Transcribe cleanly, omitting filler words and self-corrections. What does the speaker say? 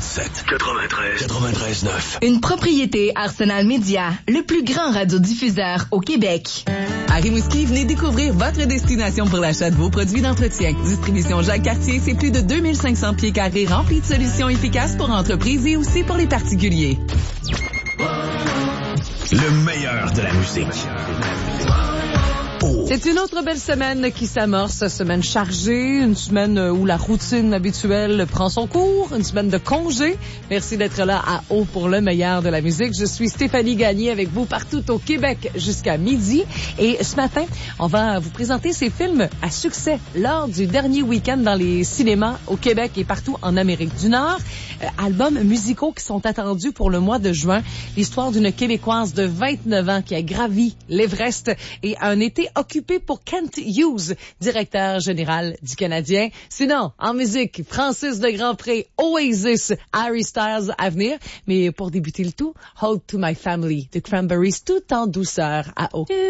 88.7, 93.9. Une propriété Arsenal Média, le plus grand radiodiffuseur au Québec. À Rimouski, venez découvrir votre destination pour l'achat de vos produits d'entretien. Distribution Jacques Cartier, c'est plus de 2500 pieds carrés remplis de solutions efficaces pour entreprises et aussi pour les particuliers. Le meilleur de la musique. C'est une autre belle semaine qui s'amorce, semaine chargée, une semaine où la routine habituelle prend son cours, une semaine de congé. Merci d'être là à Haut pour le meilleur de la musique. Je suis Stéphanie Gagné avec vous partout au Québec jusqu'à midi. Et ce matin, on va vous présenter ces films à succès lors du dernier week-end dans les cinémas au Québec et partout en Amérique du Nord. Albums musicaux qui sont attendus pour le mois de juin. L'histoire d'une Québécoise de 29 ans qui a gravi l'Everest et un été occupé pour Kent Hughes, directeur général du Canadien. Sinon, en musique, Francis de Grandpré, Oasis, Harry Styles à venir. Mais pour débuter le tout, Hold to My Family de Cranberries tout en douceur à Haut.